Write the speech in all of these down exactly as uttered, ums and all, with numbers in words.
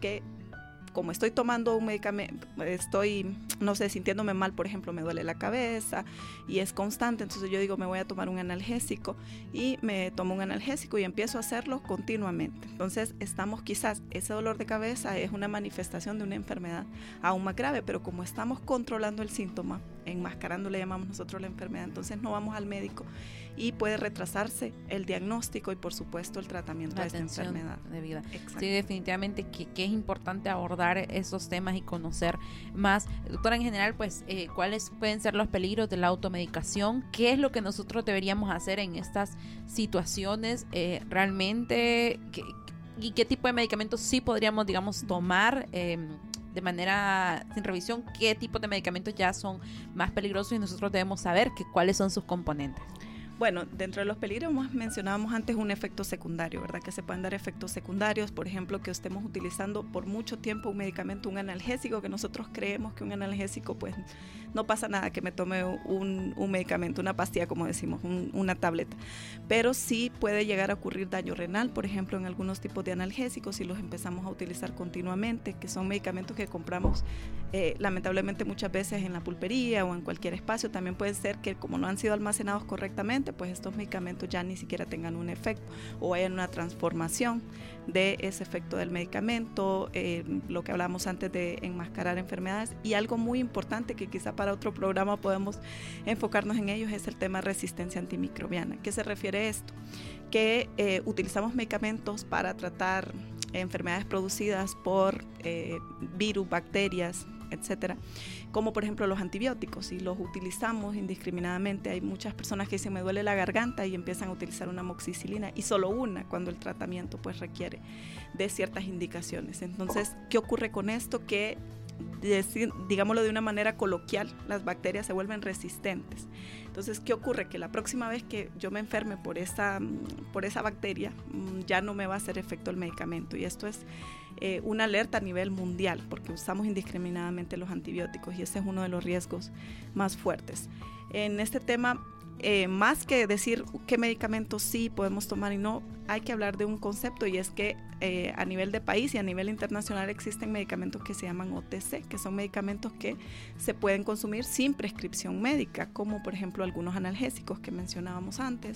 que como estoy tomando un medicamento, estoy, no sé, sintiéndome mal, por ejemplo, me duele la cabeza y es constante, entonces yo digo, me voy a tomar un analgésico y me tomo un analgésico y empiezo a hacerlo continuamente. Entonces estamos quizás, ese dolor de cabeza es una manifestación de una enfermedad aún más grave, pero como estamos controlando el síntoma, enmascarando le llamamos nosotros la enfermedad, entonces no vamos al médico y puede retrasarse el diagnóstico y por supuesto el tratamiento de esta enfermedad. Debida. Sí, definitivamente que, que es importante abordar esos temas y conocer más. Doctora, en general, pues, eh, ¿cuáles pueden ser los peligros de la automedicación? ¿Qué es lo que nosotros deberíamos hacer en estas situaciones? Eh, realmente, ¿qué, ¿y qué tipo de medicamentos sí podríamos, digamos, tomar eh, de manera sin revisión? ¿Qué tipos de medicamentos ya son más peligrosos y nosotros debemos saber que, cuáles son sus componentes? Bueno, dentro de los peligros mencionábamos antes un efecto secundario, ¿verdad? Que se pueden dar efectos secundarios, por ejemplo, que estemos utilizando por mucho tiempo un medicamento, un analgésico, que nosotros creemos que un analgésico, pues no pasa nada que me tome un, un medicamento, una pastilla, como decimos, un, una tableta. Pero sí puede llegar a ocurrir daño renal, por ejemplo, en algunos tipos de analgésicos, si los empezamos a utilizar continuamente, que son medicamentos que compramos eh, lamentablemente muchas veces en la pulpería o en cualquier espacio. También puede ser que como no han sido almacenados correctamente, pues estos medicamentos ya ni siquiera tengan un efecto o haya una transformación de ese efecto del medicamento, eh, lo que hablamos antes de enmascarar enfermedades. Y algo muy importante que quizá para otro programa podemos enfocarnos en ellos es el tema de resistencia antimicrobiana. ¿Qué se refiere a esto? Que eh, utilizamos medicamentos para tratar enfermedades producidas por eh, virus, bacterias, etcétera, como por ejemplo los antibióticos, y los utilizamos indiscriminadamente. Hay muchas personas que dicen me duele la garganta y empiezan a utilizar una amoxicilina, y solo una cuando el tratamiento pues requiere de ciertas indicaciones. Entonces, ¿qué ocurre con esto? Que decir, digámoslo de una manera coloquial, las bacterias se vuelven resistentes. Entonces, ¿qué ocurre? Que la próxima vez que yo me enferme por esa, por esa bacteria, ya no me va a hacer efecto el medicamento. Y esto es eh, una alerta a nivel mundial, porque usamos indiscriminadamente los antibióticos y ese es uno de los riesgos más fuertes. En este tema, Eh, más que decir qué medicamentos sí podemos tomar y no, hay que hablar de un concepto, y es que eh, a nivel de país y a nivel internacional existen medicamentos que se llaman O T C, que son medicamentos que se pueden consumir sin prescripción médica, como por ejemplo algunos analgésicos que mencionábamos antes,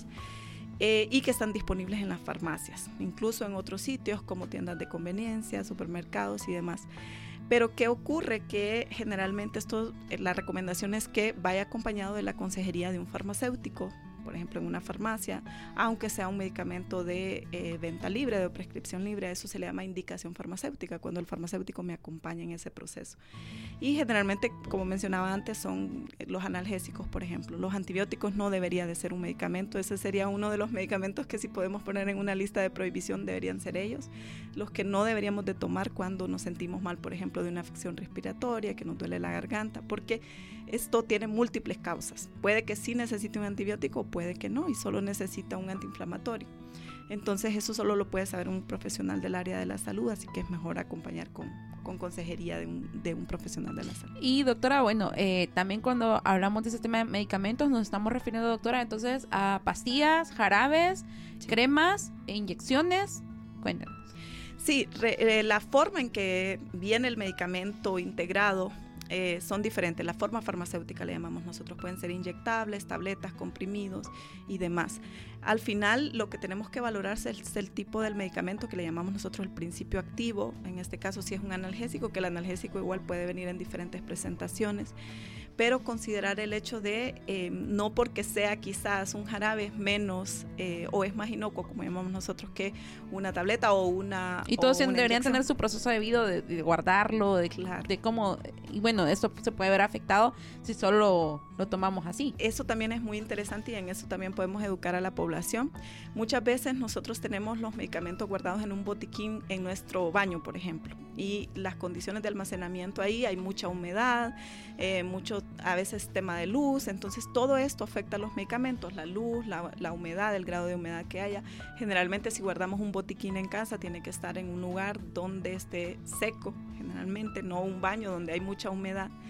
eh, y que están disponibles en las farmacias, incluso en otros sitios como tiendas de conveniencia, supermercados y demás. Pero ¿qué ocurre? Que generalmente esto, la recomendación es que vaya acompañado de la consejería de un farmacéutico, por ejemplo en una farmacia, aunque sea un medicamento de eh, venta libre, de prescripción libre. Eso se le llama indicación farmacéutica, cuando el farmacéutico me acompaña en ese proceso. Y generalmente, como mencionaba antes, son los analgésicos, por ejemplo. Los antibióticos no debería de ser un medicamento. Ese sería uno de los medicamentos que, si podemos poner en una lista de prohibición, deberían ser ellos. Los que no deberíamos de tomar cuando nos sentimos mal, por ejemplo, de una afección respiratoria, que nos duele la garganta, porque esto tiene múltiples causas. Puede que sí necesite un antibiótico, puede que no, y solo necesita un antiinflamatorio. Entonces eso solo lo puede saber un profesional del área de la salud, así que es mejor acompañar con, con consejería de un, de un profesional de la salud. Y doctora, bueno, eh, también cuando hablamos de ese tema de medicamentos nos estamos refiriendo, doctora, entonces a pastillas, jarabes, sí, cremas, e inyecciones. Cuéntanos. Sí, re, eh, la forma en que viene el medicamento integrado Eh, son diferentes. La forma farmacéutica le llamamos nosotros, pueden ser inyectables, tabletas, comprimidos y demás. Al final, lo que tenemos que valorar es el, es el tipo del medicamento, que le llamamos nosotros el principio activo. En este caso, si es un analgésico, que el analgésico igual puede venir en diferentes presentaciones, pero considerar el hecho de eh, no porque sea quizás un jarabe es menos eh, o es más inocuo, como llamamos nosotros, que una tableta o una y todos o una deberían inyección. Tener su proceso debido de, de guardarlo, de, claro, de cómo, y bueno, esto se puede ver afectado si solo lo, lo tomamos así. Eso también es muy interesante, y en eso también podemos educar a la población. Muchas veces nosotros tenemos los medicamentos guardados en un botiquín en nuestro baño, por ejemplo, y las condiciones de almacenamiento ahí, hay mucha humedad, eh, mucho a veces tema de luz, entonces todo esto afecta a los medicamentos, la luz, la, la humedad, el grado de humedad que haya. Generalmente, si guardamos un botiquín en casa, tiene que estar en un lugar donde esté seco, generalmente no un baño donde hay mucha humedad.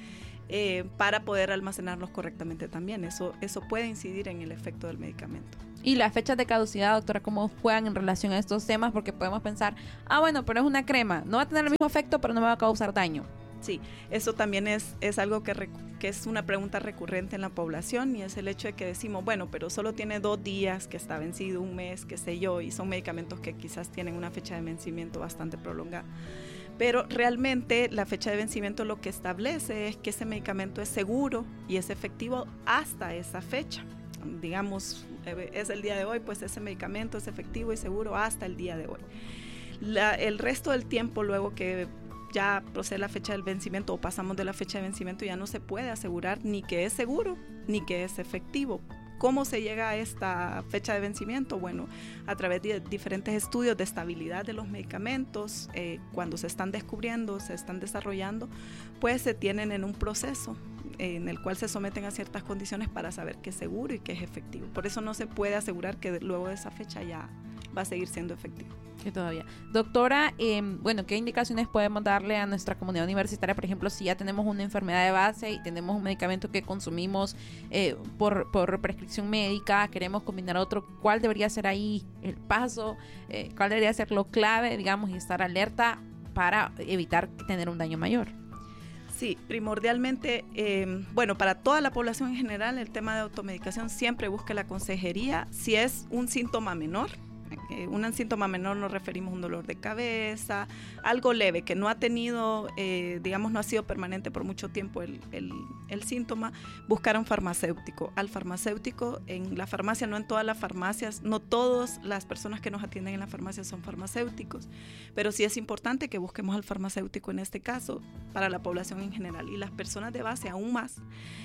eh, para poder almacenarlos correctamente también. Eso, eso puede incidir en el efecto del medicamento. Y las fechas de caducidad, doctora, ¿cómo juegan en relación a estos temas? Porque podemos pensar, ah, bueno, pero es una crema, no va a tener el mismo efecto, pero no me va a causar daño. Sí, eso también es, es algo que, rec- que es una pregunta recurrente en la población, y es el hecho de que decimos, bueno, pero solo tiene dos días, que está vencido, un mes, qué sé yo, y son medicamentos que quizás tienen una fecha de vencimiento bastante prolongada. Pero realmente la fecha de vencimiento lo que establece es que ese medicamento es seguro y es efectivo hasta esa fecha. Digamos, es el día de hoy, pues ese medicamento es efectivo y seguro hasta el día de hoy. La, el resto del tiempo, luego que ya procede la fecha del vencimiento o pasamos de la fecha de vencimiento, ya no se puede asegurar ni que es seguro ni que es efectivo. ¿Cómo se llega a esta fecha de vencimiento? Bueno, a través de diferentes estudios de estabilidad de los medicamentos, eh, cuando se están descubriendo, se están desarrollando, pues se tienen en un proceso eh, en el cual se someten a ciertas condiciones para saber que es seguro y que es efectivo. Por eso no se puede asegurar que luego de esa fecha ya va a seguir siendo efectivo. Que todavía. Doctora, eh, bueno, ¿qué indicaciones podemos darle a nuestra comunidad universitaria? Por ejemplo, si ya tenemos una enfermedad de base y tenemos un medicamento que consumimos eh, por, por prescripción médica, queremos combinar otro, ¿cuál debería ser ahí el paso? Eh, ¿Cuál debería ser lo clave, digamos, y estar alerta para evitar tener un daño mayor? Sí, primordialmente, eh, bueno, para toda la población en general, el tema de automedicación siempre busca la consejería. Si es un síntoma menor, Eh, un síntoma menor nos referimos a un dolor de cabeza, algo leve que no ha tenido, eh, digamos, no ha sido permanente por mucho tiempo el, el, el síntoma, buscar a un farmacéutico. Al farmacéutico, en la farmacia, no en todas las farmacias, no todas las personas que nos atienden en la farmacia son farmacéuticos, pero sí es importante que busquemos al farmacéutico en este caso para la población en general, y las personas de base aún más.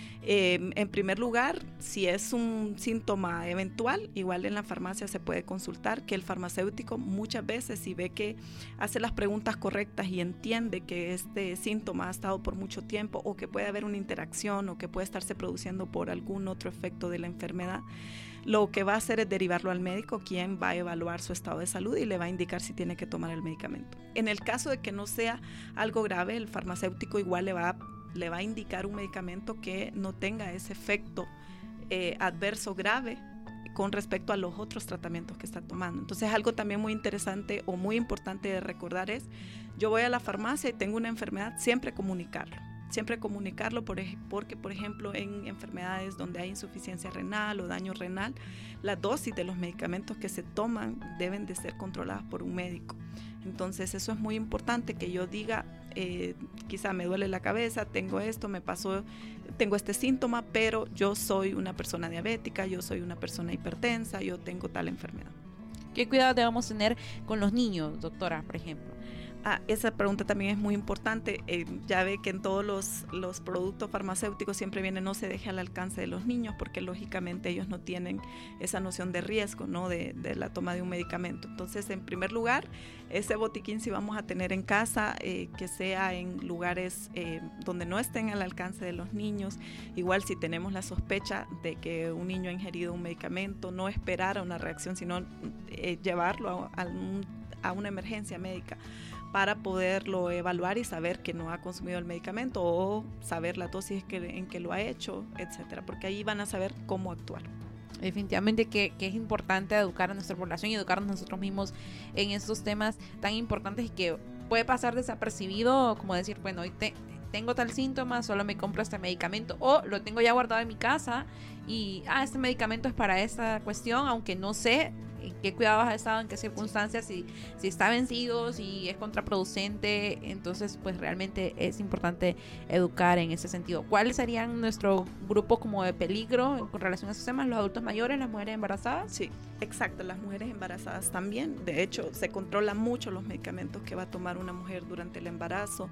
Eh, en primer lugar, si es un síntoma eventual, igual en la farmacia se puede consultar, que el farmacéutico muchas veces, si ve que hace las preguntas correctas y entiende que este síntoma ha estado por mucho tiempo, o que puede haber una interacción, o que puede estarse produciendo por algún otro efecto de la enfermedad, lo que va a hacer es derivarlo al médico, quien va a evaluar su estado de salud y le va a indicar si tiene que tomar el medicamento. En el caso de que no sea algo grave, el farmacéutico igual le va a le va a indicar un medicamento que no tenga ese efecto eh, adverso grave con respecto a los otros tratamientos que está tomando. Entonces, algo también muy interesante o muy importante de recordar es, yo voy a la farmacia y tengo una enfermedad, siempre comunicarlo. Siempre comunicarlo por, porque, por ejemplo, en enfermedades donde hay insuficiencia renal o daño renal, las dosis de los medicamentos que se toman deben de ser controladas por un médico. Entonces, eso es muy importante, que yo diga, eh, quizá me duele la cabeza, tengo esto, me pasó, tengo este síntoma, pero yo soy una persona diabética, yo soy una persona hipertensa, yo tengo tal enfermedad. ¿Qué cuidado debemos tener con los niños, doctora, por ejemplo? Ah, esa pregunta también es muy importante. Eh, ya ve que en todos los, los productos farmacéuticos siempre viene no se deje al alcance de los niños, porque lógicamente ellos no tienen esa noción de riesgo, ¿no? de, de la toma de un medicamento. Entonces, en primer lugar, ese botiquín si vamos a tener en casa, eh, que sea en lugares eh, donde no estén al alcance de los niños. Igual si tenemos la sospecha de que un niño ha ingerido un medicamento, no esperar a una reacción, sino eh, llevarlo a, a, un, a una emergencia médica, para poderlo evaluar y saber que no ha consumido el medicamento, o saber la dosis que, en que lo ha hecho, etcétera, porque ahí van a saber cómo actuar. Definitivamente que, que es importante educar a nuestra población y educarnos nosotros mismos en estos temas tan importantes, y que puede pasar desapercibido, como decir, bueno, hoy te, tengo tal síntoma, solo me compro este medicamento, o lo tengo ya guardado en mi casa y, ah, este medicamento es para esta cuestión, aunque no sé en qué cuidados ha estado, en qué circunstancias, si, si está vencido, si es contraproducente. Entonces, pues realmente es importante educar en ese sentido. ¿Cuáles serían nuestro grupo como de peligro con relación a esos temas? ¿Los adultos mayores, las mujeres embarazadas? Sí, exacto, las mujeres embarazadas también. De hecho, se controlan mucho los medicamentos que va a tomar una mujer durante el embarazo.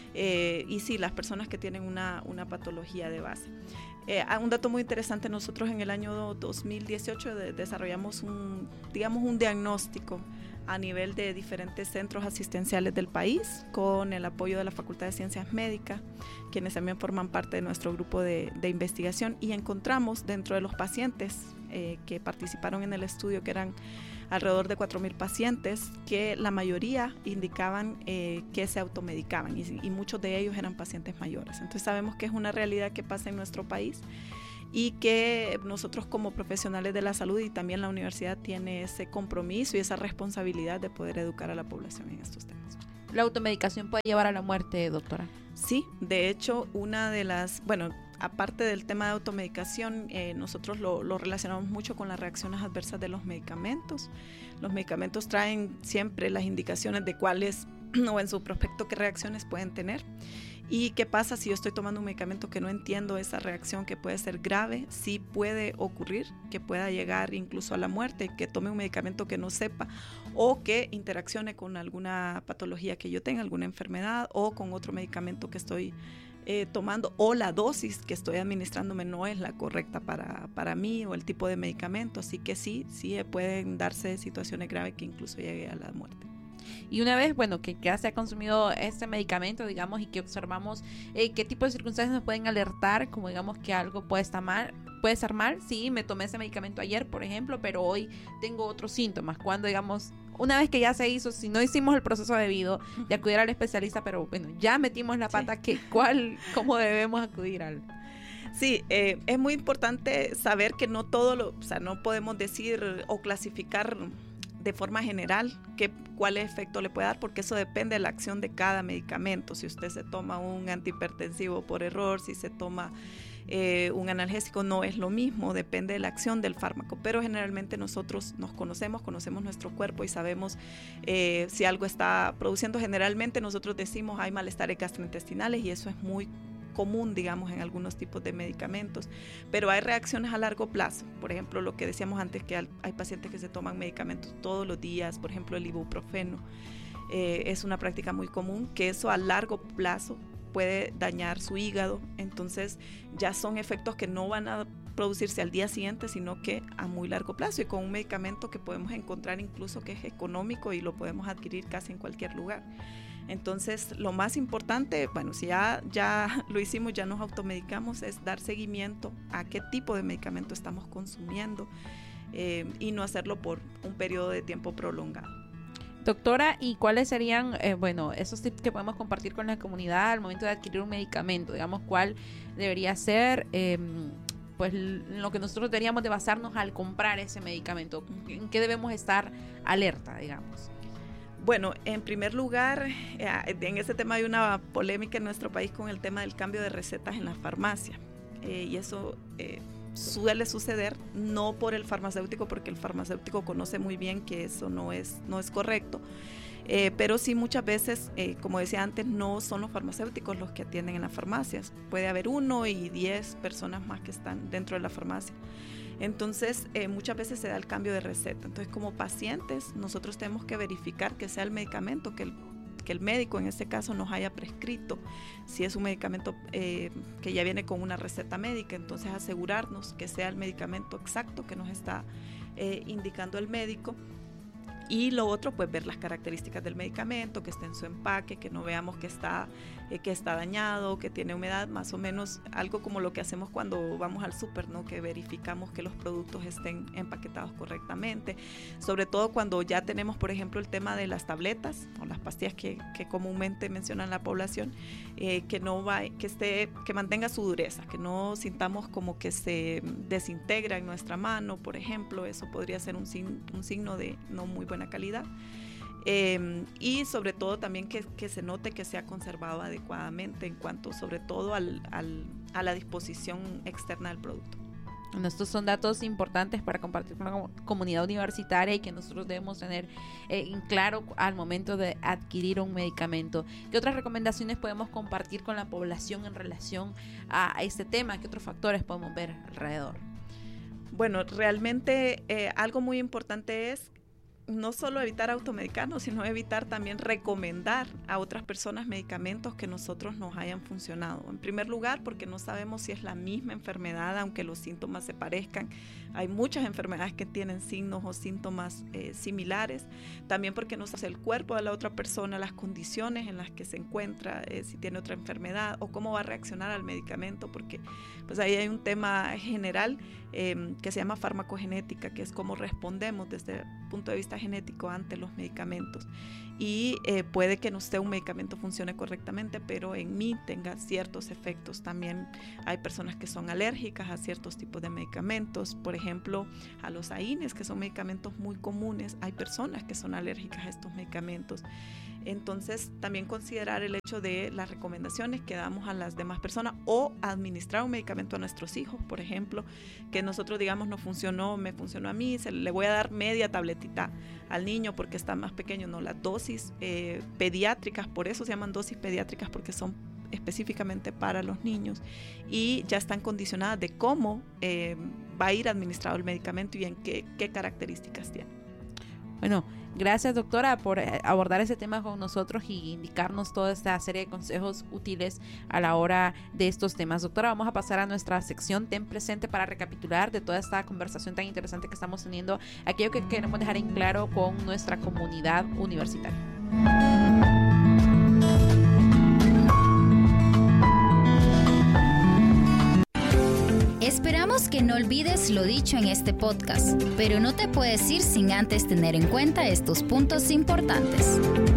Eh, y sí, las personas que tienen una, una patología de base. Eh, un dato muy interesante, nosotros en el año dos mil dieciocho de, desarrollamos un, digamos, un diagnóstico a nivel de diferentes centros asistenciales del país, con el apoyo de la Facultad de Ciencias Médicas, quienes también forman parte de nuestro grupo de, de investigación, y encontramos dentro de los pacientes eh, que participaron en el estudio, que eran alrededor de cuatro mil pacientes que la mayoría indicaban eh, que se automedicaban y, y muchos de ellos eran pacientes mayores. Entonces sabemos que es una realidad que pasa en nuestro país y que nosotros como profesionales de la salud y también la universidad tiene ese compromiso y esa responsabilidad de poder educar a la población en estos temas. ¿La automedicación puede llevar a la muerte, doctora? Sí, de hecho, una de las, bueno, aparte del tema de automedicación, eh, nosotros lo, lo relacionamos mucho con las reacciones adversas de los medicamentos. Los medicamentos traen siempre las indicaciones de cuáles o en su prospecto qué reacciones pueden tener. ¿Y qué pasa si yo estoy tomando un medicamento que no entiendo esa reacción que puede ser grave? Sí puede ocurrir que pueda llegar incluso a la muerte, que tome un medicamento que no sepa o que interaccione con alguna patología que yo tenga, alguna enfermedad o con otro medicamento que estoy eh, tomando o la dosis que estoy administrándome no es la correcta para, para mí o el tipo de medicamento. Así que sí, sí pueden darse situaciones graves que incluso llegue a la muerte. Y una vez, bueno, que ya se ha consumido este medicamento, digamos, y que observamos eh, qué tipo de circunstancias nos pueden alertar, como digamos que algo puede estar mal, puede estar mal, sí, me tomé ese medicamento ayer, por ejemplo, pero hoy tengo otros síntomas. Cuando, digamos, una vez que ya se hizo, si no hicimos el proceso debido de acudir al especialista, pero bueno, ya metimos la pata, sí. que, ¿cuál, cómo debemos acudir al...? Sí, eh, es muy importante saber que no todo lo, o sea, no podemos decir o clasificar de forma general que, cuál efecto le puede dar, porque eso depende de la acción de cada medicamento. Si usted se toma un antihipertensivo por error, si se toma eh, un analgésico, no es lo mismo, depende de la acción del fármaco, pero generalmente nosotros nos conocemos, conocemos nuestro cuerpo y sabemos eh, si algo está produciendo. Generalmente nosotros decimos hay malestares gastrointestinales y eso es muy común, digamos, en algunos tipos de medicamentos, pero hay reacciones a largo plazo. Por ejemplo, lo que decíamos antes, que hay pacientes que se toman medicamentos todos los días, por ejemplo, el ibuprofeno, eh, es una práctica muy común, que eso a largo plazo puede dañar su hígado, entonces ya son efectos que no van a producirse al día siguiente, sino que a muy largo plazo y con un medicamento que podemos encontrar incluso que es económico y lo podemos adquirir casi en cualquier lugar. Entonces, lo más importante, bueno, si ya, ya lo hicimos, ya nos automedicamos, es dar seguimiento a qué tipo de medicamento estamos consumiendo eh, y no hacerlo por un periodo de tiempo prolongado. Doctora, ¿y cuáles serían, eh, bueno, esos tips que podemos compartir con la comunidad al momento de adquirir un medicamento? Digamos, ¿cuál debería ser, eh, pues, lo que nosotros deberíamos de basarnos al comprar ese medicamento? ¿En qué debemos estar alerta, digamos? Bueno, en primer lugar, en ese tema hay una polémica en nuestro país con el tema del cambio de recetas en la farmacia. Eh, y eso eh, suele suceder no por el farmacéutico, porque el farmacéutico conoce muy bien que eso no es, no es correcto. Eh, pero sí muchas veces, eh, como decía antes, no son los farmacéuticos los que atienden en las farmacias. Puede haber uno y diez personas más que están dentro de la farmacia. Entonces, eh, muchas veces se da el cambio de receta. Entonces, como pacientes, nosotros tenemos que verificar que sea el medicamento que el, que el médico, en este caso, nos haya prescrito. Si es un medicamento eh, que ya viene con una receta médica, entonces asegurarnos que sea el medicamento exacto que nos está eh, indicando el médico. Y lo otro, pues ver las características del medicamento, que esté en su empaque, que no veamos que está, eh, que está dañado, que tiene humedad, más o menos algo como lo que hacemos cuando vamos al súper, ¿no? Que verificamos que los productos estén empaquetados correctamente. Sobre todo cuando ya tenemos, por ejemplo, el tema de las tabletas o las pastillas que, que comúnmente mencionan la población, eh, que no va, que esté, que mantenga su dureza, que no sintamos como que se desintegra en nuestra mano, por ejemplo. Eso podría ser un, sin, un signo de no muy buena calidad, eh, y sobre todo también que, que se note que se ha conservado adecuadamente en cuanto sobre todo al, al, a la disposición externa del producto. Bueno, estos son datos importantes para compartir con la comunidad universitaria y que nosotros debemos tener eh, en claro al momento de adquirir un medicamento. ¿Qué otras recomendaciones podemos compartir con la población en relación a, a este tema? ¿Qué otros factores podemos ver alrededor? Bueno, realmente eh, algo muy importante es no solo evitar automedicarnos, sino evitar también recomendar a otras personas medicamentos que nosotros nos hayan funcionado. En primer lugar, porque no sabemos si es la misma enfermedad, aunque los síntomas se parezcan. Hay muchas enfermedades que tienen signos o síntomas eh, similares. También porque no sabemos el cuerpo de la otra persona, las condiciones en las que se encuentra, eh, si tiene otra enfermedad o cómo va a reaccionar al medicamento, porque pues ahí hay un tema general eh, que se llama farmacogenética, que es cómo respondemos desde el punto de vista genético ante los medicamentos. Y eh, puede que en usted un medicamento funcione correctamente, pero en mí tenga ciertos efectos. También hay personas que son alérgicas a ciertos tipos de medicamentos, por ejemplo, a los A I N Es, que son medicamentos muy comunes. Hay personas que son alérgicas a estos medicamentos. Entonces, también considerar el hecho de las recomendaciones que damos a las demás personas o administrar un medicamento a nuestros hijos, por ejemplo, que nosotros digamos no funcionó, me funcionó a mí, se le voy a dar media tabletita al niño porque está más pequeño. No, las dosis eh, pediátricas, por eso se llaman dosis pediátricas, porque son específicamente para los niños y ya están condicionadas de cómo eh, va a ir administrado el medicamento y en qué, qué características tiene. Bueno, gracias doctora por abordar ese tema con nosotros y indicarnos toda esta serie de consejos útiles a la hora de estos temas. Doctora, vamos a pasar a nuestra sección Ten Presente para recapitular de toda esta conversación tan interesante que estamos teniendo, aquello que queremos dejar en claro con nuestra comunidad universitaria. Esperamos que no olvides lo dicho en este podcast, pero no te puedes ir sin antes tener en cuenta estos puntos importantes.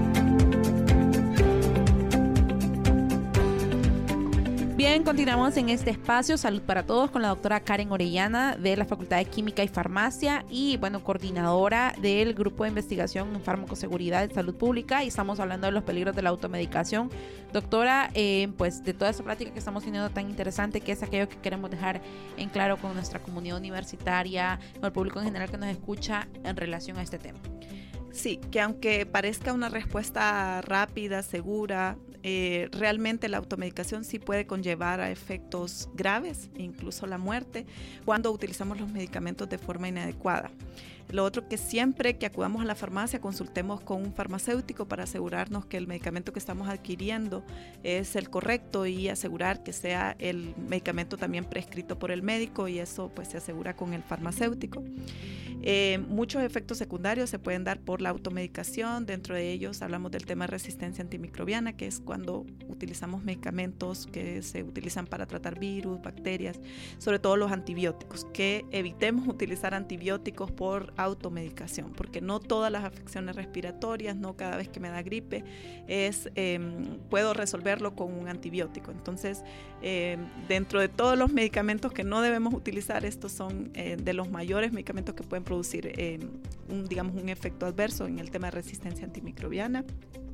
Bien, continuamos en este espacio Salud para Todos con la doctora Karen Orellana de la Facultad de Química y Farmacia y, bueno, coordinadora del Grupo de Investigación en Farmacoseguridad y Salud Pública, y estamos hablando de los peligros de la automedicación. Doctora, eh, pues de toda esta plática que estamos teniendo tan interesante, que es aquello que queremos dejar en claro con nuestra comunidad universitaria, con el público en general que nos escucha en relación a este tema. Sí, que aunque parezca una respuesta rápida, segura, eh, realmente la automedicación sí puede conllevar a efectos graves, incluso la muerte, cuando utilizamos los medicamentos de forma inadecuada. Lo otro, que siempre que acudamos a la farmacia consultemos con un farmacéutico para asegurarnos que el medicamento que estamos adquiriendo es el correcto y asegurar que sea el medicamento también prescrito por el médico, y eso pues se asegura con el farmacéutico. Eh, muchos efectos secundarios se pueden dar por la automedicación. Dentro de ellos hablamos del tema de resistencia antimicrobiana, que es cuando utilizamos medicamentos que se utilizan para tratar virus, bacterias, sobre todo los antibióticos, que evitemos utilizar antibióticos por automedicación, porque no todas las afecciones respiratorias, no cada vez que me da gripe es eh, puedo resolverlo con un antibiótico. Entonces, eh, dentro de todos los medicamentos que no debemos utilizar, estos son eh, de los mayores medicamentos que pueden producir eh, un, digamos, un efecto adverso en el tema de resistencia antimicrobiana.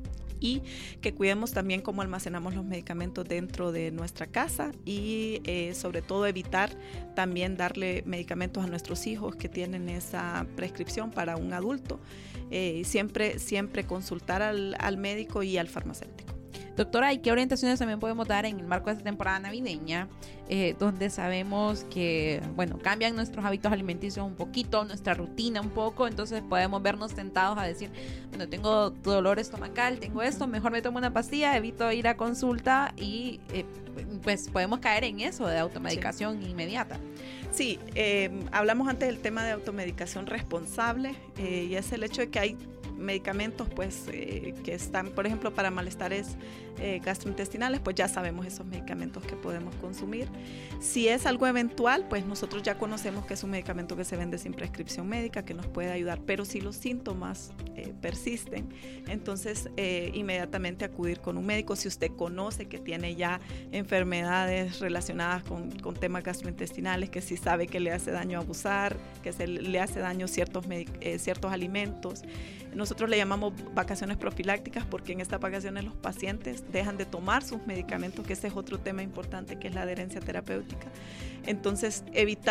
Y que cuidemos también cómo almacenamos los medicamentos dentro de nuestra casa y eh, sobre todo evitar también darle medicamentos a nuestros hijos que tienen esa prescripción para un adulto. Eh, siempre, siempre consultar al, al médico y al farmacéutico. Doctora, ¿y qué orientaciones también podemos dar en el marco de esta temporada navideña, eh, donde sabemos que, bueno, cambian nuestros hábitos alimenticios un poquito, nuestra rutina un poco, entonces podemos vernos tentados a decir, bueno, tengo dolor estomacal, tengo esto, mejor me tomo una pastilla, evito ir a consulta y eh, pues podemos caer en eso de automedicación sí. inmediata. Sí, eh, hablamos antes del tema de automedicación responsable eh, y es el hecho de que hay medicamentos pues eh, que están, por ejemplo, para malestares eh, gastrointestinales, pues ya sabemos esos medicamentos que podemos consumir. Si es algo eventual, pues nosotros ya conocemos que es un medicamento que se vende sin prescripción médica, que nos puede ayudar, pero si los síntomas eh, persisten, entonces eh, inmediatamente acudir con un médico. Si usted conoce que tiene ya enfermedades relacionadas con, con temas gastrointestinales, que si sabe que le hace daño abusar, que se le hace daño ciertos, eh, ciertos alimentos. Nosotros le llamamos vacaciones profilácticas porque en estas vacaciones los pacientes dejan de tomar sus medicamentos, que ese es otro tema importante, que es la adherencia terapéutica. Entonces, evitar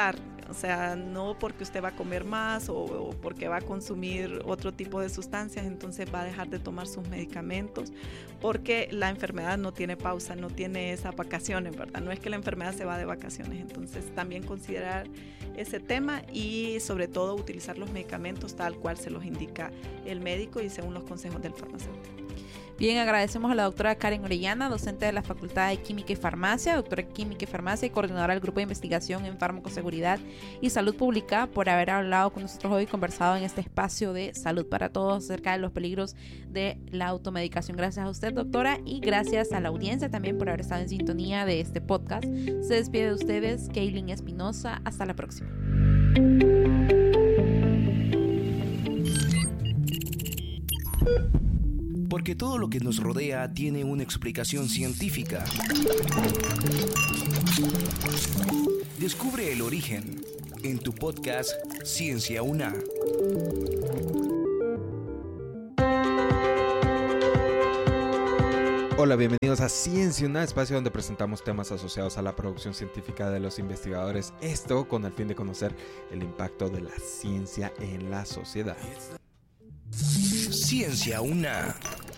O sea, no porque usted va a comer más o, o porque va a consumir otro tipo de sustancias, entonces va a dejar de tomar sus medicamentos, porque la enfermedad no tiene pausa, no tiene esas vacaciones, ¿verdad? No es que la enfermedad se va de vacaciones, entonces también considerar ese tema y sobre todo utilizar los medicamentos tal cual se los indica el médico y según los consejos del farmacéutico. Bien, agradecemos a la doctora Karen Orellana, docente de la Facultad de Química y Farmacia, doctora en Química y Farmacia y coordinadora del Grupo de Investigación en Farmacoseguridad y Salud Pública, por haber hablado con nosotros hoy y conversado en este espacio de Salud para Todos acerca de los peligros de la automedicación. Gracias a usted, doctora, y gracias a la audiencia también por haber estado en sintonía de este podcast. Se despide de ustedes, Kaylin Espinosa. Hasta la próxima. Porque todo lo que nos rodea tiene una explicación científica. Descubre el origen en tu podcast Ciencia UNA. Hola, bienvenidos a Ciencia UNA, espacio donde presentamos temas asociados a la producción científica de los investigadores. Esto con el fin de conocer el impacto de la ciencia en la sociedad. Ciencia UNA.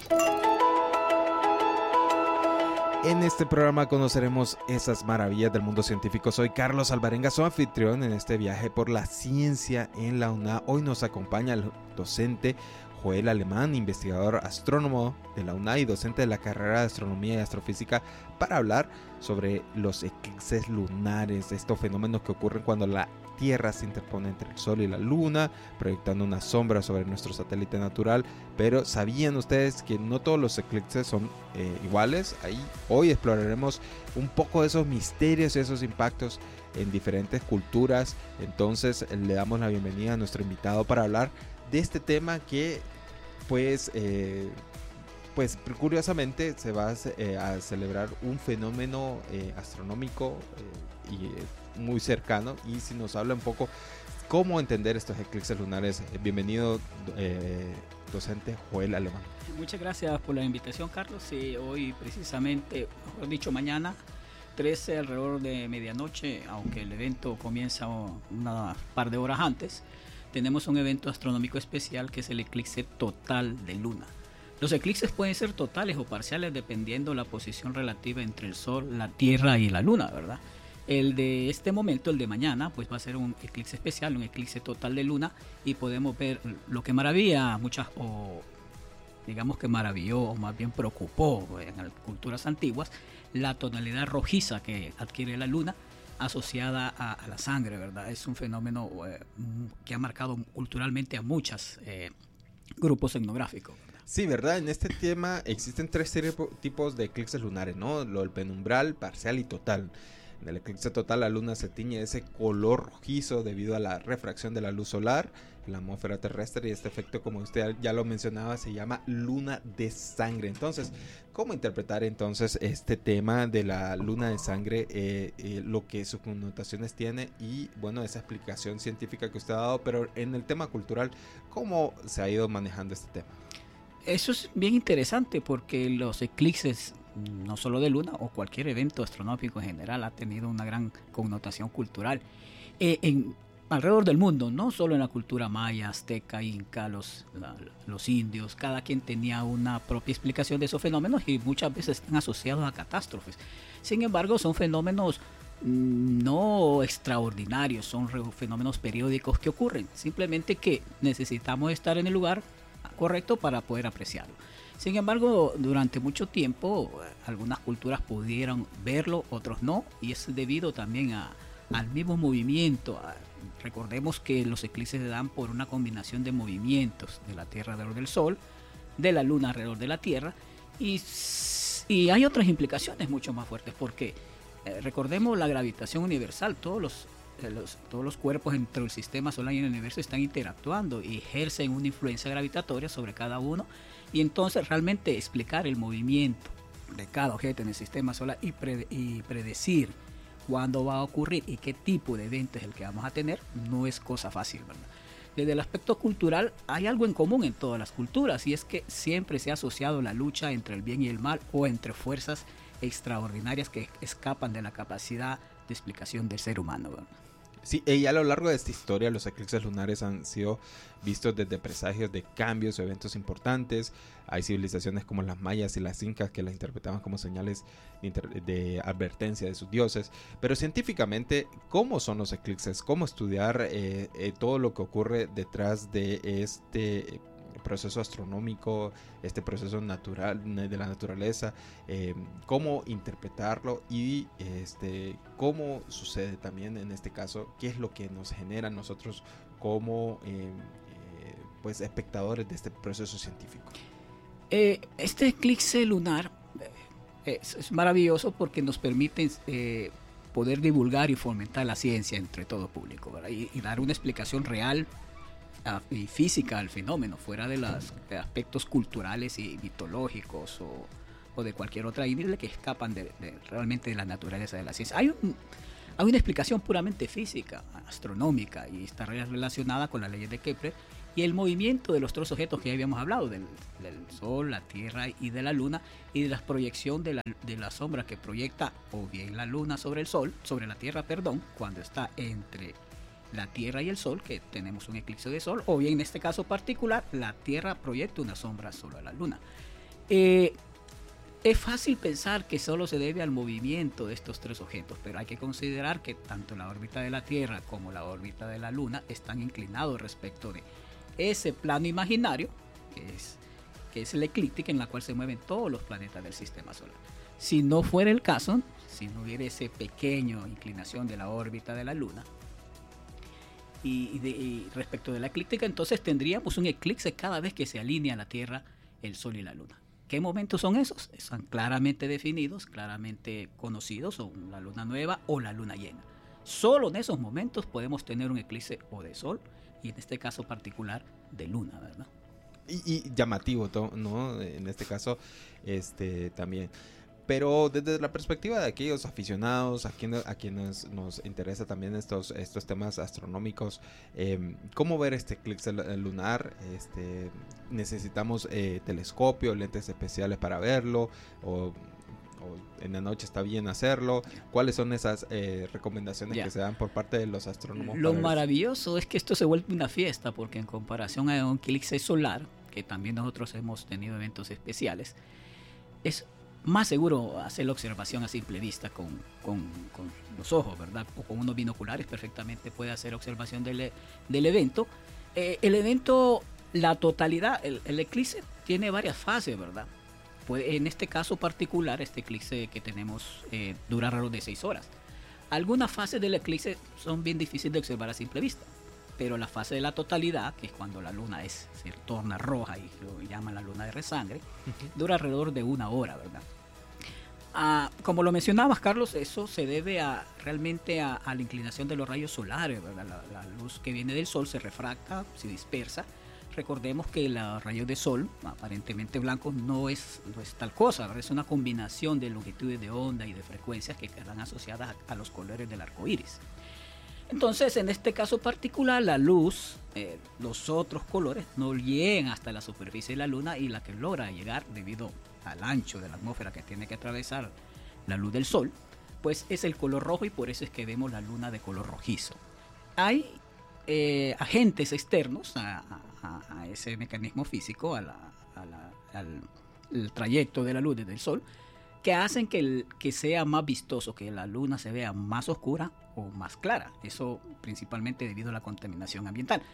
En este programa conoceremos esas maravillas del mundo científico. Soy Carlos Alvarenga, su anfitrión en este viaje por la ciencia en la UNA. Hoy nos acompaña el docente Joel Alemán, investigador astrónomo de la UNA y docente de la carrera de Astronomía y Astrofísica, para hablar sobre los eclipses lunares, estos fenómenos que ocurren cuando la Tierra se interpone entre el Sol y la Luna, proyectando una sombra sobre nuestro satélite natural. Pero ¿sabían ustedes que no todos los eclipses son eh, iguales? Ahí hoy exploraremos un poco de esos misterios y esos impactos en diferentes culturas. Entonces le damos la bienvenida a nuestro invitado para hablar de este tema que pues eh, pues curiosamente se va a, eh, a celebrar un fenómeno eh, astronómico eh, y eh, muy cercano. Y si nos habla un poco cómo entender estos eclipses lunares, bienvenido eh, docente Joel Alemán. Muchas gracias por la invitación, Carlos. Sí, hoy precisamente, mejor dicho mañana trece alrededor de medianoche, aunque el evento comienza una par de horas antes, tenemos un evento astronómico especial que es el eclipse total de luna. Los eclipses pueden ser totales o parciales dependiendo la posición relativa entre el Sol, la Tierra y la Luna, ¿verdad? El de este momento, el de mañana, pues va a ser un eclipse especial, un eclipse total de luna, y podemos ver lo que maravilla a muchas, o digamos que maravilló, o más bien preocupó en las culturas antiguas, la tonalidad rojiza que adquiere la luna asociada a, a la sangre, ¿verdad? Es un fenómeno eh, que ha marcado culturalmente a muchos eh, grupos etnográficos. Sí, ¿verdad? En este tema existen tres tipos de eclipses lunares, ¿no? Lo del penumbral, parcial y total. En el eclipse total la luna se tiñe de ese color rojizo debido a la refracción de la luz solar, la atmósfera terrestre, y este efecto, como usted ya lo mencionaba, se llama luna de sangre. Entonces, ¿cómo interpretar entonces este tema de la luna de sangre, eh, eh, lo que sus connotaciones tiene y, bueno, esa explicación científica que usted ha dado? Pero en el tema cultural, ¿cómo se ha ido manejando este tema? Eso es bien interesante porque los eclipses, no solo de luna o cualquier evento astronómico en general, ha tenido una gran connotación cultural eh, en, alrededor del mundo, no solo en la cultura maya, azteca, inca, los, la, los indios. Cada quien tenía una propia explicación de esos fenómenos y muchas veces están asociados a catástrofes. Sin embargo, son fenómenos no extraordinarios, son fenómenos periódicos que ocurren, simplemente que necesitamos estar en el lugar correcto para poder apreciarlo. Sin embargo, durante mucho tiempo algunas culturas pudieron verlo, otros no, y es debido también a, al mismo movimiento. Recordemos que los eclipses se dan por una combinación de movimientos de la Tierra alrededor del Sol, de la Luna alrededor de la Tierra, y, y hay otras implicaciones mucho más fuertes, porque eh, recordemos la gravitación universal. Todos los Los, todos los cuerpos dentro del sistema solar y en el universo están interactuando y ejercen una influencia gravitatoria sobre cada uno, y entonces realmente explicar el movimiento de cada objeto en el sistema solar y, pre, y predecir cuándo va a ocurrir y qué tipo de evento es el que vamos a tener no es cosa fácil, ¿verdad? Desde el aspecto cultural hay algo en común en todas las culturas, y es que siempre se ha asociado la lucha entre el bien y el mal, o entre fuerzas extraordinarias que escapan de la capacidad de explicación del ser humano, ¿verdad? Sí, y a lo largo de esta historia los eclipses lunares han sido vistos desde presagios de cambios o eventos importantes. Hay civilizaciones como las mayas y las incas que las interpretaban como señales de, inter- de advertencia de sus dioses. Pero científicamente, ¿cómo son los eclipses? ¿Cómo estudiar eh, eh, todo lo que ocurre detrás de este proceso astronómico, este proceso natural de la naturaleza, eh, cómo interpretarlo y este, cómo sucede también en este caso, qué es lo que nos genera a nosotros como eh, eh, pues espectadores de este proceso científico? Eh, este eclipse lunar eh, es, es maravilloso porque nos permite eh, poder divulgar y fomentar la ciencia entre todo público, ¿verdad? Y, y dar una explicación real y física al fenómeno, fuera de los aspectos culturales y mitológicos o, o de cualquier otra índole que escapan de, de, realmente de la naturaleza de la ciencia. Hay, un, hay una explicación puramente física, astronómica, y está relacionada con las leyes de Kepler y el movimiento de los tres objetos que ya habíamos hablado, del, del Sol, la Tierra y de la Luna, y de la proyección de la, de la sombra que proyecta o bien la Luna sobre el Sol, sobre la Tierra, perdón, cuando está entre la Tierra y el Sol, que tenemos un eclipse de Sol, o bien en este caso particular, la Tierra proyecta una sombra sobre la Luna. Eh, es fácil pensar que solo se debe al movimiento de estos tres objetos, pero hay que considerar que tanto la órbita de la Tierra como la órbita de la Luna están inclinados respecto de ese plano imaginario, que es, que es la eclíptica en la cual se mueven todos los planetas del sistema solar. Si no fuera el caso, si no hubiera esa pequeña inclinación de la órbita de la Luna, Y, de, y respecto de la eclíptica, entonces tendríamos un eclipse cada vez que se alinea la Tierra, el Sol y la Luna. ¿Qué momentos son esos? Están claramente definidos, claramente conocidos, son la luna nueva o la luna llena. Solo en esos momentos podemos tener un eclipse o de Sol y en este caso particular de Luna, ¿verdad? Y, y llamativo, ¿no? En este caso, este también. Pero desde la perspectiva de aquellos aficionados, a quienes, a quienes nos interesa también estos, estos temas astronómicos, eh, ¿cómo ver este eclipse lunar? Este, ¿Necesitamos eh, telescopio, lentes especiales para verlo? ¿O, o en la noche está bien hacerlo? ¿Cuáles son esas eh, recomendaciones yeah. que se dan por parte de los astrónomos? Lo maravilloso es que esto se vuelve una fiesta, porque en comparación a un eclipse solar, que también nosotros hemos tenido eventos especiales, es más seguro hacer la observación a simple vista con, con, con los ojos, ¿verdad? O con unos binoculares perfectamente puede hacer observación del, del evento. Eh, el evento, la totalidad, el, el eclipse tiene varias fases, ¿verdad? Puede, en este caso particular, este eclipse que tenemos eh, dura alrededor de seis horas. Algunas fases del eclipse son bien difíciles de observar a simple vista, pero la fase de la totalidad, que es cuando la luna es, se torna roja y lo llaman la luna de resangre, uh-huh. dura alrededor de una hora, ¿verdad? Ah, como lo mencionabas, Carlos, eso se debe a realmente a, a la inclinación de los rayos solares, ¿verdad? La, la luz que viene del Sol se refracta, se dispersa. Recordemos que los rayos de Sol, aparentemente blancos, no es, no es tal cosa, ¿verdad? Es una combinación de longitudes de onda y de frecuencias que quedan asociadas a, a los colores del arco iris. Entonces, en este caso particular, la luz, eh, los otros colores no llegan hasta la superficie de la Luna, y la que logra llegar debido al ancho de la atmósfera que tiene que atravesar la luz del Sol, pues es el color rojo, y por eso es que vemos la Luna de color rojizo. Hay eh, agentes externos a, a, a ese mecanismo físico, a la, a la, al el trayecto de la luz desde el Sol, que hacen que, el, que sea más vistoso, que la luna se vea más oscura o más clara. Eso principalmente debido a la contaminación ambiental.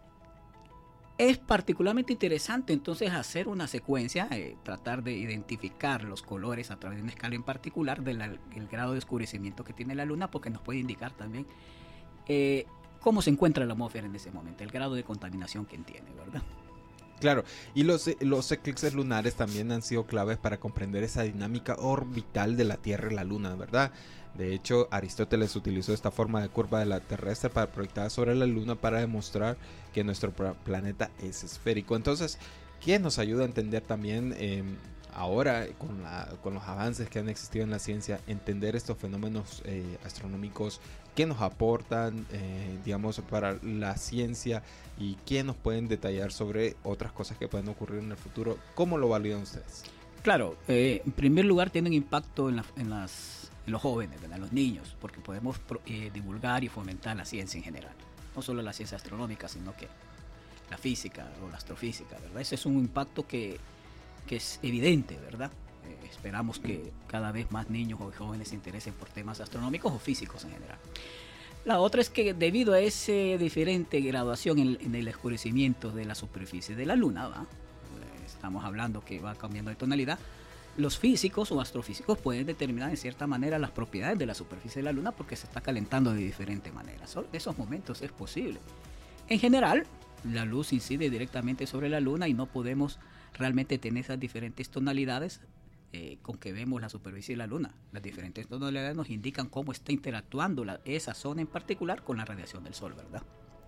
Es particularmente interesante entonces hacer una secuencia, eh, tratar de identificar los colores a través de una escala en particular del el grado de oscurecimiento que tiene la luna, porque nos puede indicar también eh, cómo se encuentra la atmósfera en ese momento, el grado de contaminación que tiene, ¿verdad? Claro, y los, los eclipses lunares también han sido claves para comprender esa dinámica orbital de la Tierra y la Luna, ¿verdad? De hecho, Aristóteles utilizó esta forma de curva de la terrestre para proyectar sobre la Luna para demostrar que nuestro planeta es esférico. Entonces, ¿qué nos ayuda a entender también eh, ahora con, la, con los avances que han existido en la ciencia, entender estos fenómenos eh, astronómicos? ¿Qué nos aportan, eh, digamos, para la ciencia, y qué nos pueden detallar sobre otras cosas que pueden ocurrir en el futuro? ¿Cómo lo validan ustedes? Claro, eh, en primer lugar tienen impacto en, la, en las en los jóvenes, ¿verdad? En los niños, porque podemos eh, divulgar y fomentar la ciencia en general. No solo la ciencia astronómica, sino que la física o la astrofísica, ¿verdad? Ese es un impacto que, que es evidente, ¿verdad? Eh, esperamos que cada vez más niños o jóvenes se interesen por temas astronómicos o físicos en general. La otra es que debido a esa diferente graduación en, en el oscurecimiento de la superficie de la Luna, ¿va? Estamos hablando que va cambiando de tonalidad, los físicos o astrofísicos pueden determinar en cierta manera las propiedades de la superficie de la Luna porque se está calentando de diferente manera. Solo en esos momentos es posible. En general, la luz incide directamente sobre la Luna y no podemos realmente tener esas diferentes tonalidades eh, con que vemos la superficie de la Luna. Las diferentes tonalidades nos indican cómo está interactuando la, esa zona en particular con la radiación del Sol, ¿verdad?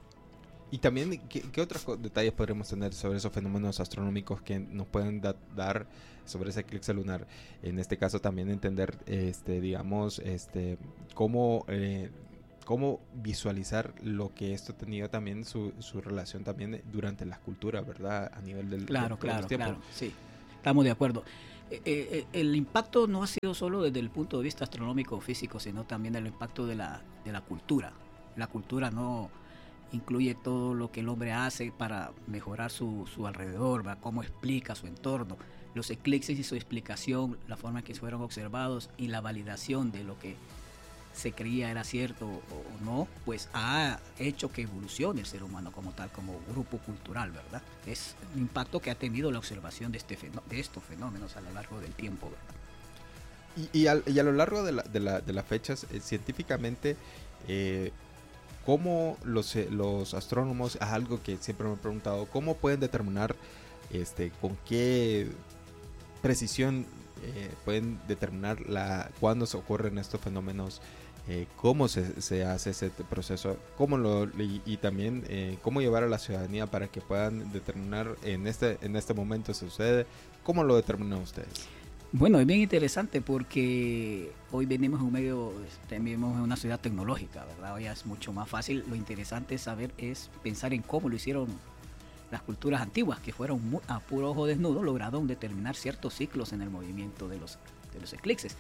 Y también, ¿qué, qué otros detalles podremos tener sobre esos fenómenos astronómicos que nos pueden da, dar sobre ese eclipse lunar? En este caso también entender, este, digamos, este, cómo, eh, cómo visualizar lo que esto ha tenido también su, su relación también durante la cultura, ¿verdad? A nivel del Claro, de, claro, de claro, sí, estamos de acuerdo. Eh, eh, el impacto no ha sido solo desde el punto de vista astronómico o físico, sino también el impacto de la, de la cultura. La cultura no incluye todo lo que el hombre hace para mejorar su, su alrededor, ¿verdad? Cómo explica su entorno, los eclipses y su explicación, la forma en que fueron observados y la validación de lo que se creía era cierto o, o no, pues ha hecho que evolucione el ser humano como tal, como grupo cultural, ¿verdad? Es un impacto que ha tenido la observación de, este fenó- de estos fenómenos a lo largo del tiempo, ¿verdad? Y, y, a, y a lo largo de, la, de, la, de las fechas, eh, científicamente, eh, ¿cómo los, los astrónomos, es algo que siempre me he preguntado, cómo pueden determinar este, con qué precisión eh, pueden determinar la, cuándo se ocurren estos fenómenos, eh, cómo se, se hace ese proceso, cómo lo, y, y también eh, cómo llevar a la ciudadanía para que puedan determinar en este, en este momento se sucede, cómo lo determinan ustedes? Bueno, es bien interesante porque hoy venimos en un medio, vivimos en una ciudad tecnológica, ¿verdad? Hoy es mucho más fácil. Lo interesante es saber, es pensar en cómo lo hicieron las culturas antiguas, que fueron muy, a puro ojo desnudo, lograron determinar ciertos ciclos en el movimiento de los, de los eclipses.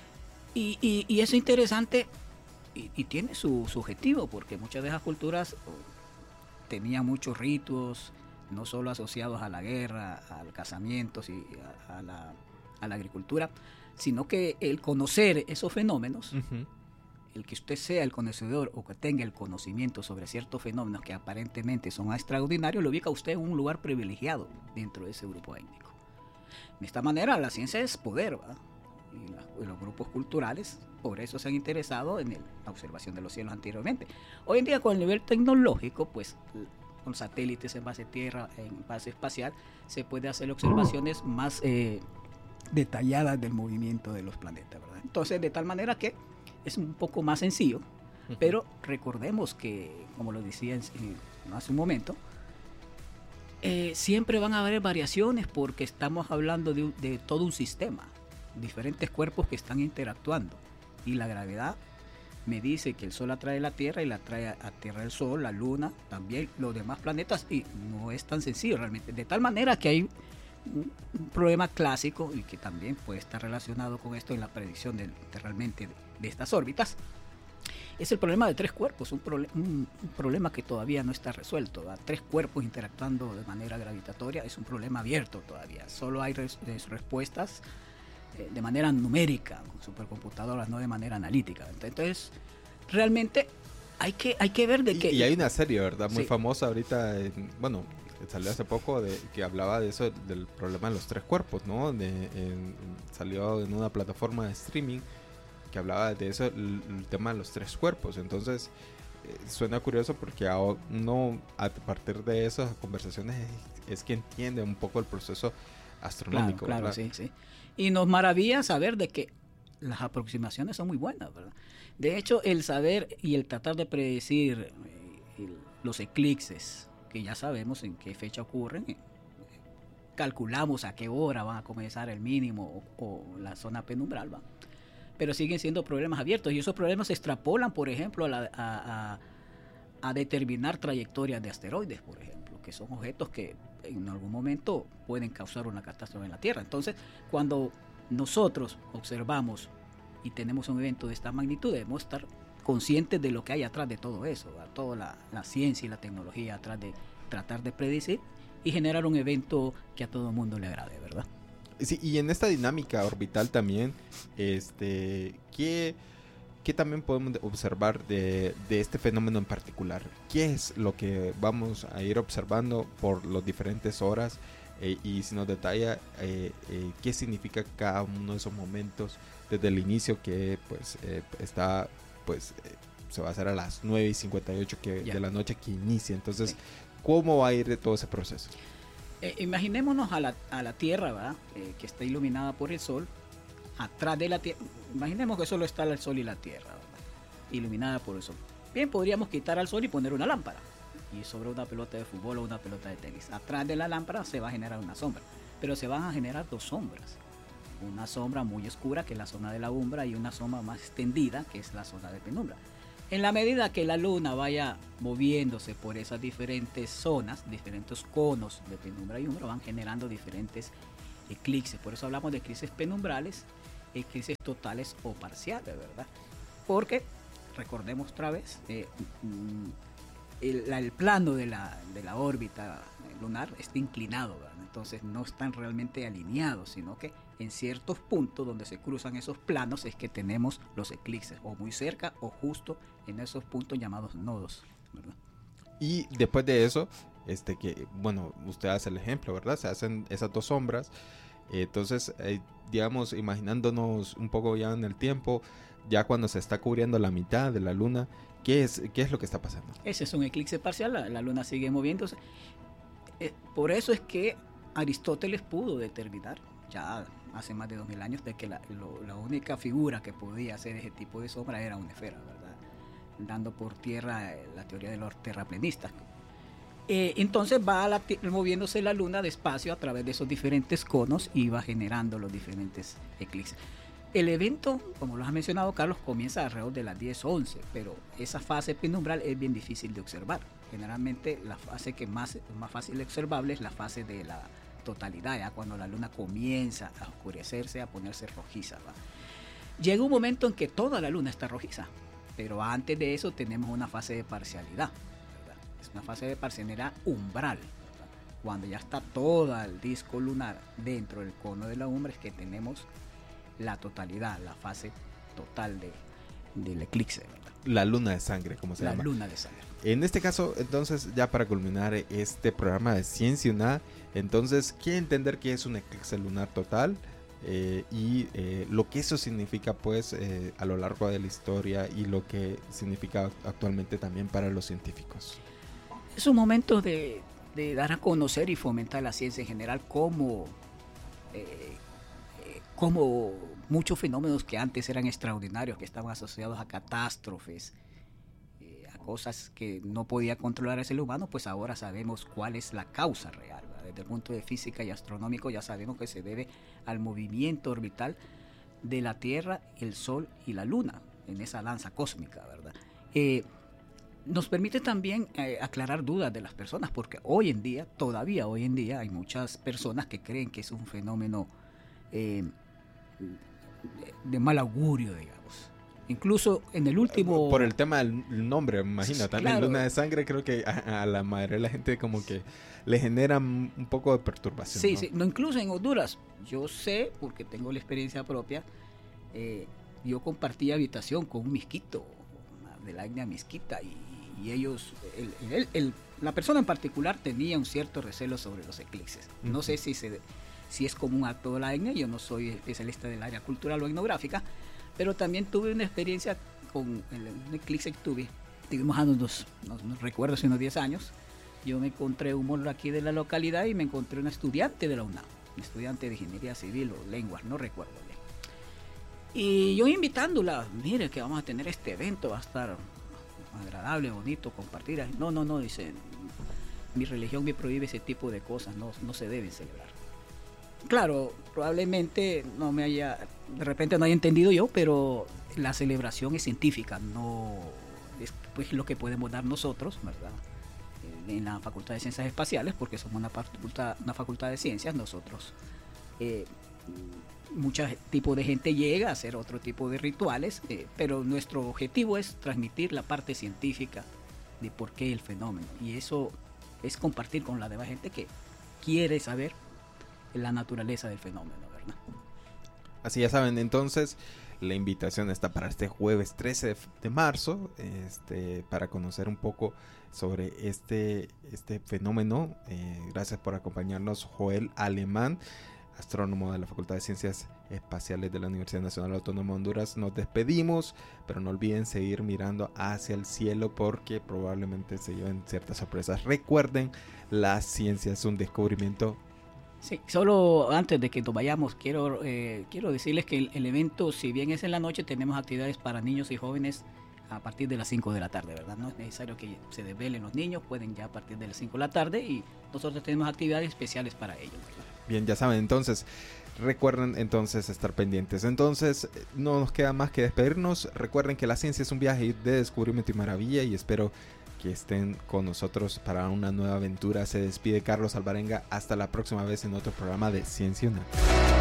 Y, y, y eso es interesante y, y tiene su, su objetivo, porque muchas de esas culturas oh, tenían muchos ritos, no solo asociados a la guerra, al casamiento y a, a la... a la agricultura, sino que el conocer esos fenómenos, uh-huh. el que usted sea el conocedor o que tenga el conocimiento sobre ciertos fenómenos que aparentemente son extraordinarios, lo ubica a usted en un lugar privilegiado dentro de ese grupo étnico. De esta manera la ciencia es poder, ¿verdad? Y, la, y los grupos culturales por eso se han interesado en el, la observación de los cielos anteriormente. Hoy en día con el nivel tecnológico, pues con satélites en base tierra, en base espacial, se puede hacer observaciones más eh, detalladas del movimiento de los planetas, ¿verdad? Entonces, de tal manera que es un poco más sencillo, uh-huh. pero recordemos que, como lo decía en, en, hace un momento, eh, siempre van a haber variaciones porque estamos hablando de, de todo un sistema, diferentes cuerpos que están interactuando, y la gravedad me dice que el Sol atrae la Tierra y la atrae a Tierra el Sol, la Luna, también los demás planetas, y no es tan sencillo realmente, de tal manera que hay un problema clásico y que también puede estar relacionado con esto en la predicción de, de realmente de, de estas órbitas, es el problema de tres cuerpos, un, proble- un, un problema que todavía no está resuelto, ¿verdad? Tres cuerpos interactuando de manera gravitatoria es un problema abierto todavía, solo hay res- respuestas eh, de manera numérica con supercomputadoras, no de manera analítica. Entonces realmente hay que, hay que ver de y, qué... Y hay una serie, ¿verdad? Muy sí. famosa ahorita, en, bueno... salió hace poco de que hablaba de eso, del problema de los tres cuerpos, ¿no? De, en, salió en una plataforma de streaming que hablaba de eso, el, el tema de los tres cuerpos. Entonces eh, suena curioso porque a, no a partir de esas conversaciones es, es que entiende un poco el proceso astronómico. Claro, claro, ¿verdad? sí, sí. Y nos maravilla saber de que las aproximaciones son muy buenas, ¿verdad? De hecho, el saber y el tratar de predecir eh, el, los eclipses, que ya sabemos en qué fecha ocurren, eh, calculamos a qué hora van a comenzar el mínimo o, o la zona penumbral, ¿va? Pero siguen siendo problemas abiertos y esos problemas se extrapolan, por ejemplo, a, la, a, a, a determinar trayectorias de asteroides, por ejemplo, que son objetos que en algún momento pueden causar una catástrofe en la Tierra. Entonces, cuando nosotros observamos y tenemos un evento de esta magnitud, debemos estar conscientes de lo que hay atrás de todo eso, ¿verdad? Toda la, la ciencia y la tecnología atrás de tratar de predecir y generar un evento que a todo el mundo le agrade, ¿verdad? Sí, y en esta dinámica orbital también, este, ¿qué, qué también podemos observar de, de este fenómeno en particular? ¿Qué es lo que vamos a ir observando por las diferentes horas? Eh, y si nos detalla eh, eh, qué significa cada uno de esos momentos desde el inicio, que pues eh, está, pues eh, se va a hacer a las nueve y cincuenta y ocho que, de la noche que inicia. Entonces, sí. ¿Cómo va a ir de todo ese proceso? Eh, imaginémonos a la, a la Tierra, ¿verdad? Eh, que está iluminada por el Sol. Atrás de la Tierra, imaginemos que solo está el Sol y la Tierra, ¿verdad? Iluminada por el Sol. Bien, podríamos quitar al Sol y poner una lámpara. Y sobre una pelota de fútbol o una pelota de tenis. Atrás de la lámpara se va a generar una sombra. Pero se van a generar dos sombras. Una sombra muy oscura, que es la zona de la umbra, y una sombra más extendida, que es la zona de penumbra. En la medida que la luna vaya moviéndose por esas diferentes zonas, diferentes conos de penumbra y umbra, van generando diferentes eclipses. Por eso hablamos de eclipses penumbrales, eclipses totales o parciales, ¿verdad? Porque, recordemos otra vez, eh, el, el plano de la, de la órbita lunar está inclinado, ¿verdad? Entonces no están realmente alineados, sino que en ciertos puntos donde se cruzan esos planos es que tenemos los eclipses, o muy cerca o justo en esos puntos llamados nodos, ¿verdad? Y después de eso, este que bueno, usted hace el ejemplo, ¿verdad? Se hacen esas dos sombras. Entonces, eh, digamos, imaginándonos un poco ya en el tiempo, ya cuando se está cubriendo la mitad de la luna, ¿qué es, qué es lo que está pasando? Ese es un eclipse parcial, la, la luna sigue moviéndose. Eh, por eso es que Aristóteles pudo determinar, ya hace más de dos mil años, de que la, lo, la única figura que podía hacer ese tipo de sombra era una esfera, ¿verdad? Dando por tierra eh, la teoría de los terraplanistas. Eh, entonces va la, moviéndose la luna despacio a través de esos diferentes conos y va generando los diferentes eclipses. El evento, como lo has mencionado, Carlos, comienza alrededor de las diez o once, pero esa fase penumbral es bien difícil de observar. Generalmente la fase que más, más fácil de observable es la fase de la totalidad, ya cuando la luna comienza a oscurecerse, a ponerse rojiza, ¿va? Llega un momento en que toda la luna está rojiza, pero antes de eso tenemos una fase de parcialidad, ¿verdad? Es una fase de parcialidad umbral, ¿verdad? Cuando ya está todo el disco lunar dentro del cono de la umbra es que tenemos la totalidad, la fase total de, del eclipse, ¿verdad? La luna de sangre, como se la llama. La luna de sangre. En este caso, entonces, ya para culminar este programa de Ciencia U N A, entonces, ¿qué entender qué es un eclipse lunar total? Eh, y eh, lo que eso significa, pues, eh, a lo largo de la historia y lo que significa actualmente también para los científicos. Es un momento de, de dar a conocer y fomentar la ciencia en general, como, eh, eh, como muchos fenómenos que antes eran extraordinarios, que estaban asociados a catástrofes, cosas que no podía controlar el ser humano, pues ahora sabemos cuál es la causa real, ¿verdad? Desde el punto de física y astronómico ya sabemos que se debe al movimiento orbital de la Tierra, el Sol y la Luna en esa danza cósmica, ¿verdad? Eh, nos permite también eh, aclarar dudas de las personas, porque hoy en día, todavía hoy en día, hay muchas personas que creen que es un fenómeno eh, de mal augurio, digamos. Incluso en el último... Por el tema del nombre, me imagino. Sí, también claro. Luna de sangre, creo que a, a la mayoría de la gente como que le genera un poco de perturbación. Sí, ¿no? sí. No, incluso en Honduras. Yo sé, porque tengo la experiencia propia, eh, yo compartí habitación con un misquito, de la etnia misquita, y, y ellos, el, el, el, la persona en particular tenía un cierto recelo sobre los eclipses. Uh-huh. No sé si, se, si es común a toda la etnia, yo no soy especialista del área cultural o etnográfica, pero también tuve una experiencia con el, un eclipse que tuve. Tuvimos a unos, no, no recuerdo si unos diez años. Yo me encontré un morro aquí de la localidad y me encontré una estudiante de la U N A M, un estudiante de ingeniería civil o lenguas, no recuerdo bien. Y yo invitándola, mire que vamos a tener este evento, va a estar agradable, bonito, compartir. No, no, no, dice, mi religión me prohíbe ese tipo de cosas, no, no se deben celebrar. Claro, probablemente no me haya, de repente no haya entendido yo, pero la celebración es científica, no es pues lo que podemos dar nosotros, ¿verdad? En la Facultad de Ciencias Espaciales, porque somos una facultad, una facultad de ciencias, nosotros eh, mucho tipo de gente llega a hacer otro tipo de rituales, eh, pero nuestro objetivo es transmitir la parte científica de por qué el fenómeno, y eso es compartir con la demás gente que quiere saber la naturaleza del fenómeno, ¿verdad? Así ya saben, entonces la invitación está para este jueves trece de marzo, este, para conocer un poco sobre este, este fenómeno. Eh, gracias por acompañarnos, Joel Alemán, astrónomo de la Facultad de Ciencias Espaciales de la Universidad Nacional Autónoma de Honduras. Nos despedimos, pero no olviden seguir mirando hacia el cielo porque probablemente se lleven ciertas sorpresas. Recuerden, la ciencia es un descubrimiento. Sí, solo antes de que nos vayamos, quiero, eh, quiero decirles que el, el evento, si bien es en la noche, tenemos actividades para niños y jóvenes a partir de las cinco de la tarde, ¿verdad? No es necesario que se desvelen los niños, pueden ya a partir de las cinco de la tarde, y nosotros tenemos actividades especiales para ellos, ¿verdad? Bien, ya saben, entonces recuerden entonces estar pendientes. Entonces no nos queda más que despedirnos. Recuerden que la ciencia es un viaje de descubrimiento y maravilla, y espero que estén con nosotros para una nueva aventura. Se despide Carlos Alvarenga, hasta la próxima vez en otro programa de Ciencia UNAM.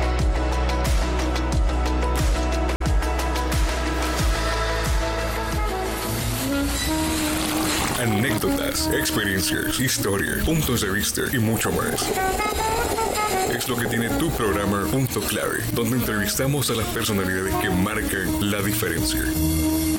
Anécdotas, experiencias, historias, puntos de vista y mucho más. Es lo que tiene tu programa Punto Clave, donde entrevistamos a las personalidades que marcan la diferencia.